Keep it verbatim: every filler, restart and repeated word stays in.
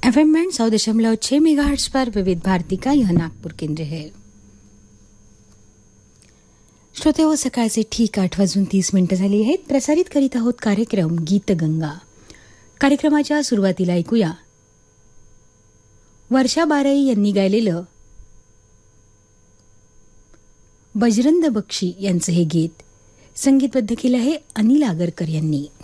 F M band सौ दशमलव छः मेगाहर्ट्ज पर विविध भारती का यह नागपूर केंद्र है. श्रोते हो, सकाळचे ठीक आठ वाजून तीस मिनिटं झाली आहेत. प्रसारित करीत आहोत कार्यक्रम गीतगंगा. कार्यक्रमाच्या सुरुवातीला ऐकूया वर्षा बारई यांनी गायलेलं बजरंग बक्षी यांचं हे गीत. संगीतबद्ध केलं आहे अनिल आगरकर यांनी.